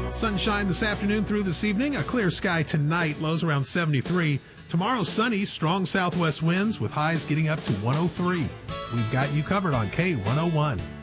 Sunshine this afternoon through this evening. A clear sky tonight, lows around 73. Tomorrow, sunny, strong southwest winds with highs getting up to 103. We've got you covered on K101.